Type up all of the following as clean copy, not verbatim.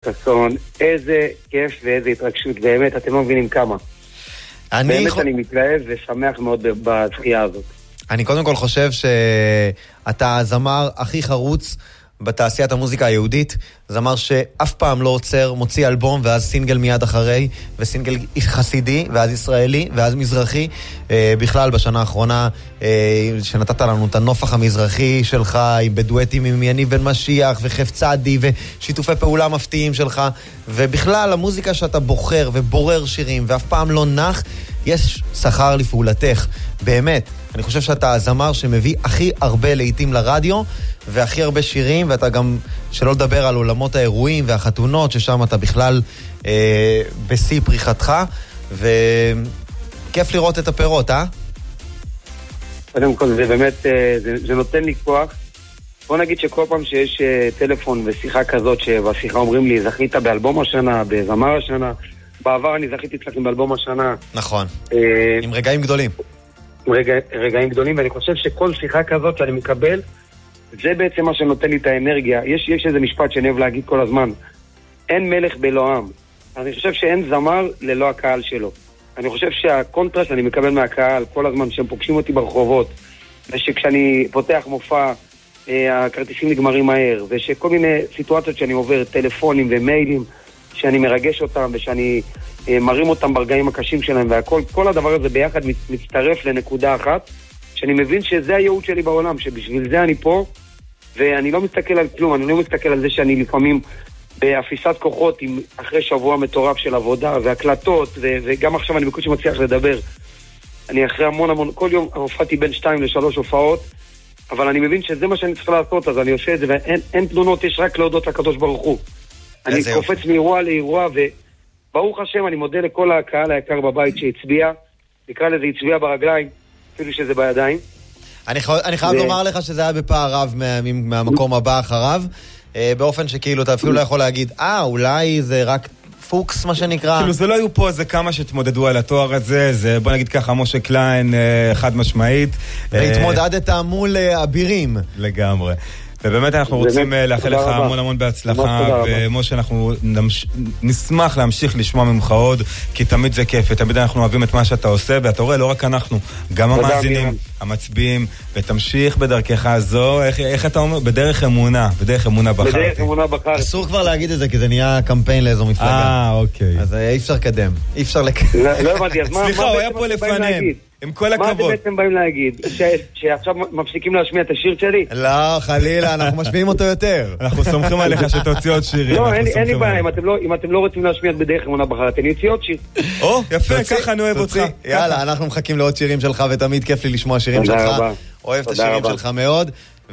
חסון, איזה כיף ואיזה התרגשות, באמת, אתם לא מבינים כמה. באמת אני מתלהב ושמח מאוד בזכייה הזאת. אני קודם כל חושב שאתה הזמר הכי חרוץ בתעשיית המוזיקה היהודית, זמר שאף פעם לא עוצר, מוציא אלבום ואז סינגל מיד אחרי, וסינגל חסידי ואז ישראלי ואז מזרחי. בכלל בשנה האחרונה שנתת לנו את הנופח המזרחי שלך בדואטים עם יניב בן משיח וחף צדי ושיתופי פעולה מפתיעים שלך, ובכלל המוזיקה שאתה בוחר ובורר שירים ואף פעם לא נח, יש שכר לפעולתך, באמת. אני חושב שאתה הזמר שמביא הכי הרבה לעיתים לרדיו והכי הרבה שירים, ואתה גם, שלא לדבר על עולמות האירועים והחתונות, ששם אתה בכלל בשיא פריחתך, וכיף לראות את הפירות, קודם כל, זה באמת, זה נותן לי כוח. בוא נגיד שכל פעם שיש טלפון ושיחה כזאת, שבשיחה אומרים לי, זכית באלבום השנה, בזמר השנה, בעבר אני זכיתי אצלכם באלבום השנה. נכון, עם רגעים גדולים. רגעים גדולים, ואני חושב שכל שיחה כזאת שאני מקבל, זה בעצם מה שנותן לי את האנרגיה. יש איזה משפט שאני אוהב להגיד כל הזמן, אין מלך בלא עם. אני חושב שאין זמר ללא הקהל שלו. אני חושב שהקונטרס שאני מקבל מהקהל כל הזמן, שהם פוגשים אותי ברחובות, ושכשאני פותח מופע, הכרטיסים נגמרים מהר, ושכל מיני סיטואציות שאני עובר, טלפונים ומיילים, שאני מרגש אותם ושאני מרים אותם ברגעים הקשים שלהם, והכל, כל הדבר הזה ביחד מצטרף לנקודה אחת, שאני מבין שזה הייעוד שלי בעולם, שבשביל זה אני פה, ואני לא מסתכל על כלום, אני לא מסתכל על זה שאני לפעמים באפיסת כוחות, אחרי שבוע מטורף של עבודה והקלטות, וגם עכשיו אני בקושי מצליח לדבר. אני אחרי המון, כל יום הופעתי בין 2 ל-3 הופעות, אבל אני מבין שזה מה שאני צריך לעשות, אז אני עושה את זה, ואין תלונות, יש רק להודות לקדוש ברוך הוא. אני קופץ מאירוע לאירוע, וברוך השם, אני מודה לכל הקהל היקר בבית שהצביע, נקרא לזה הצביע ברגליים, אפילו שזה בידיים. אני חייב לומר לך שזה היה בפער רב מהמקום הבא אחריו, באופן שכאילו אתה אפילו לא יכול להגיד, אולי זה רק פוקס מה שנקרא. כאילו זה לא היו פה איזה כמה שתמודדו על התואר הזה, זה בוא נגיד ככה, משה קליין חד משמעית. והתמודדת מול אבירים. לגמרי. ובאמת אנחנו רוצים לאחל לך המון בהצלחה, ומשה אנחנו נשמח להמשיך לשמוע ממך עוד, כי תמיד זה כיף, ותמיד אנחנו אוהבים את מה שאתה עושה, ואתה רואה לא רק אנחנו, גם המאזינים, המצביעים, ותמשיך בדרכך הזו, איך אתה אומר? בדרך אמונה בחרתי. בדרך אמונה בחרתי. אסור כבר להגיד את זה, כי זה נהיה קמפיין לאיזו מפלגה. אוקיי. אז אי אפשר לקדם. אי אפשר לקדם. לא הבנתי, אז מה סליחה, הוא היה פה לפניהם. עם כל הכבוד. מה אתם בעצם באים להגיד? שעכשיו מפסיקים להשמיע את השיר שלי? לא, חלילה, אנחנו משמיעים אותו יותר. אנחנו סומכים עליך שתוציא עוד שירים. לא, אין לי בעיה, אם אתם לא רוצים להשמיע בדרך אמונה בחרתי, אני אוציא עוד שיר. יפה, ככה אני אוהב אותך. יאללה, אנחנו מחכים לעוד שירים שלך, ותמיד כיף לי לשמוע שירים שלך. אוהב את השירים שלך מאוד.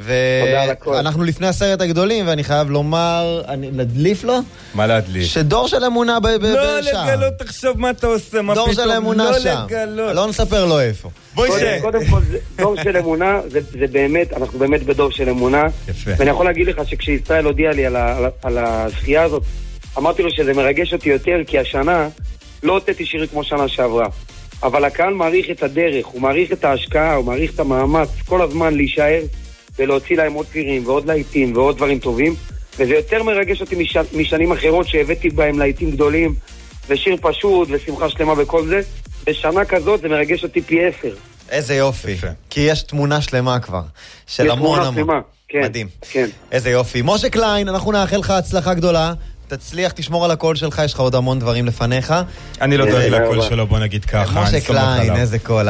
ואנחנו לפני 10 הגדולים, ואני חייב לומר, להדליף לו? מה להדליף? שדור של אמונה שם. לא לגלות, תחשוב מה אתה עושה, מה פתאום. דור של אמונה שם. לא נספר לו איפה. קודם כל, דור של אמונה, זה באמת, אנחנו באמת בדור של אמונה. ואני יכול להגיד לך שכשישראל הודיע לי על הזכייה הזאת, אמרתי לו שזה מרגש אותי יותר, כי השנה לא הוצאתי שירים כמו שנה שעברה. אבל הקהל מעריך את הדרך, הוא מעריך את ההשקעה, הוא מעריך את המאמץ, כל הזמן להישאר ולהוציא להם עוד שירים ועוד להיטים ועוד דברים טובים, וזה יותר מרגש אותי משנים אחרות שהבאתי בהם להיטים גדולים ושיר פשוט ושמחה שלמה וכל זה. בשנה כזאת זה מרגש אותי פי 10. איזה יופי, כי יש תמונה שלמה כבר של המון מדהים. איזה יופי. משה קליין, אנחנו נאחל לך הצלחה גדולה, תצליח, תשמור על הקול שלך, יש לך עוד המון דברים לפניך. אני לא דואג לקול שלו, בוא נגיד ככה. משה קליין, איזה קול,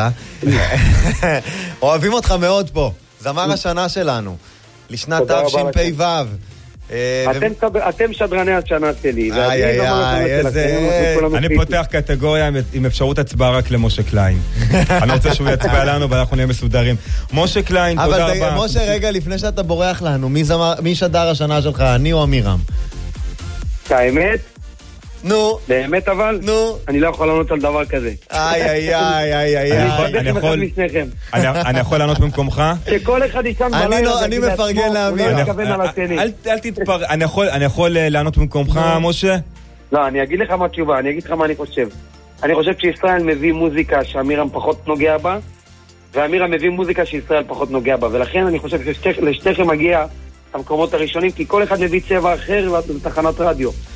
אוהבים אותך מאוד פה. זמר השנה שלנו, לשנת תשפ"ו. אתם שדרני השנה שלי. אני פותח קטגוריה עם אפשרות הצבעה רק למשה קליין. אני רוצה שהוא יצבע לנו ואנחנו נהיה מסודרים. משה קליין, תודה רבה. אבל משה, רגע לפני שאתה בורח לנו, מי שדר השנה שלך, אני או אמירם? האמת? נו. באמת אבל? נו. אני לא יכול לענות על דבר כזה. אני יכול לענות במקומך? שכל אחד ישם בלילה. אני מפרגן לאמיר. אני יכול לענות במקומך, משה? לא, אני אגיד לך מה תשובה, אני אגיד לך מה אני חושב. אני חושב שישראל מביא מוזיקה שאמירם פחות נוגע בה, ואמירם מביא מוזיקה שישראל פחות נוגע בה, ולכן אני חושב שלשתיכם מגיע המקומות הראשונים, כי כל אחד מביא צבע אחר לתחנת רדיו.